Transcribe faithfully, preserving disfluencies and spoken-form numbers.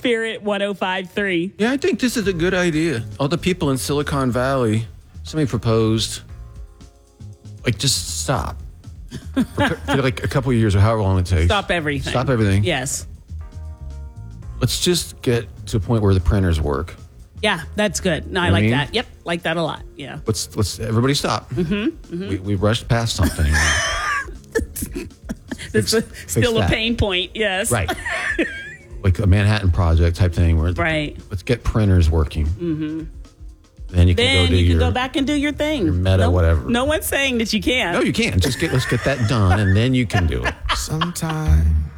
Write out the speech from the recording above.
Spirit one oh five point three. Yeah, I think this is a good idea. All the people in Silicon Valley, somebody proposed, like, just stop. For, for like a couple of years or however long it takes. Stop everything. Stop everything. Yes. Let's just get to a point where the printers work. Yeah, that's good. No, I You know what like I mean? that. Yep, like that a lot. Yeah. Let's let's everybody stop. Mm-hmm, mm-hmm. We, we rushed past something. It's a, still a that. pain point. Yes. Right. Like a Manhattan Project type thing where Right. let's get printers working. Mm-hmm. Then you can Then go do you can your, go back and do your thing. your meta no, whatever. No one's saying that you can't. No, you can't. Just get let's get that done and then you can do it. Sometimes